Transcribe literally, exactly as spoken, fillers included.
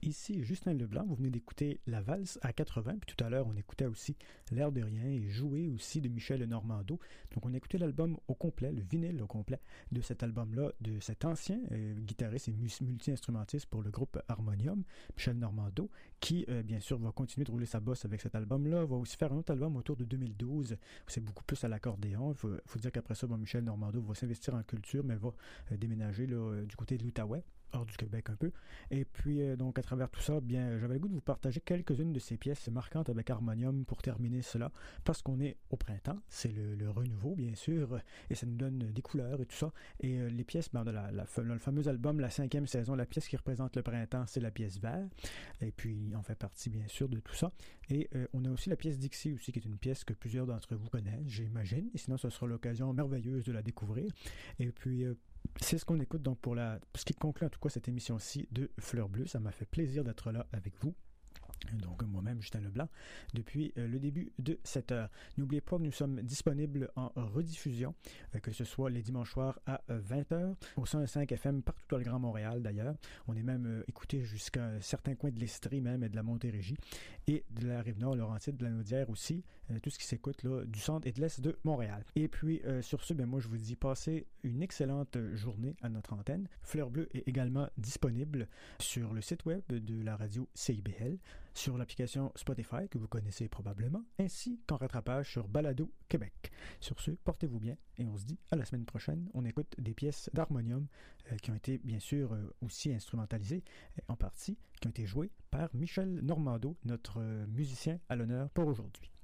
Ici Justin Leblanc, vous venez d'écouter La Valse à quatre-vingts, puis tout à l'heure on écoutait aussi L'air de rien et Jouer aussi de Michel Normando. Donc on a écouté l'album au complet, le vinyle au complet de cet album-là, de cet ancien euh, guitariste et multi-instrumentiste pour le groupe Harmonium, Michel Normando, qui euh, bien sûr va continuer de rouler sa bosse avec cet album-là, va aussi faire un autre album autour de deux mille douze, où c'est beaucoup plus à l'accordéon. Il faut, faut dire qu'après ça, bon, Michel Normando va s'investir en culture, mais va euh, déménager là, du côté de l'Outaouais, hors du Québec un peu. Et puis, euh, donc, à travers tout ça, bien, j'avais le goût de vous partager quelques-unes de ces pièces marquantes avec Harmonium pour terminer cela, parce qu'on est au printemps, c'est le, le renouveau, bien sûr, et ça nous donne des couleurs et tout ça. Et euh, les pièces, ben, de la, la, le fameux album, la cinquième saison, la pièce qui représente le printemps, c'est la pièce vert. Et puis, on fait partie, bien sûr, de tout ça. Et euh, on a aussi la pièce Dixie aussi, qui est une pièce que plusieurs d'entre vous connaissent, j'imagine. Et sinon, ce sera l'occasion merveilleuse de la découvrir. Et puis, euh, c'est ce qu'on écoute donc pour la, ce qui conclut en tout cas cette émission-ci de Fleur Bleue. Ça m'a fait plaisir d'être là avec vous. Donc moi-même, Justin Leblanc, depuis euh, le début de cette heure. N'oubliez pas que nous sommes disponibles en rediffusion, euh, que ce soit les dimanches soirs à euh, vingt heures, au cent cinq F M, partout dans le Grand Montréal d'ailleurs. On est même euh, écouté jusqu'à certains coins de l'Estrie même et de la Montérégie, et de la Rive-Nord, Laurentide, de la Naudière aussi, euh, tout ce qui s'écoute là, du centre et de l'est de Montréal. Et puis euh, sur ce, ben, moi je vous dis, passez une excellente journée à notre antenne. Fleur Bleue est également disponible sur le site web de la radio C I B L, sur l'application Spotify que vous connaissez probablement, ainsi qu'en rattrapage sur Balado Québec. Sur ce, portez-vous bien et on se dit à la semaine prochaine. On écoute des pièces d'harmonium euh, qui ont été bien sûr euh, aussi instrumentalisées euh, en partie, qui ont été jouées par Michel Normando, notre euh, musicien à l'honneur pour aujourd'hui.